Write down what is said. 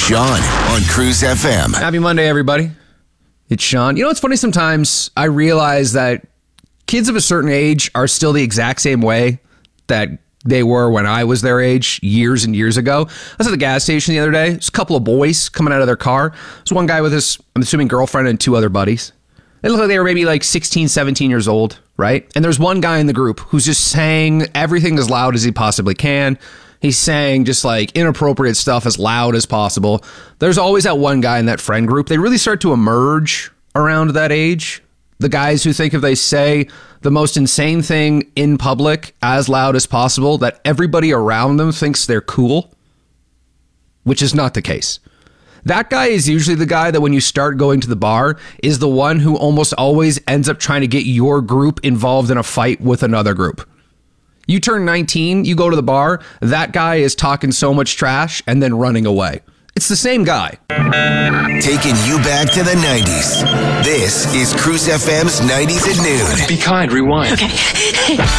Sean on Cruise FM. Happy Monday, everybody. It's Sean. You know, it's funny sometimes I realize that kids of a certain age are still the exact same way that they were when I was their age years and years ago. I was at the gas station the other day. There's a couple of boys coming out of their car. There's one guy with his, I'm assuming, girlfriend and two other buddies. They look like they were maybe like 16, 17 years old, right? And there's one guy in the group who's just saying everything as loud as he possibly can. He's saying just like inappropriate stuff as loud as possible. There's always that one guy in that friend group. They really start to emerge around that age. The guys who think if they say the most insane thing in public as loud as possible, that everybody around them thinks they're cool, which is not the case. That guy is usually the guy that when you start going to the bar is the one who almost always ends up trying to get your group involved in a fight with another group. You turn 19, you go to the bar, that guy is talking so much trash and then running away. It's the same guy. Taking you back to the 90s. This is Cruise FM's 90s at Noon. Be kind, rewind. Okay.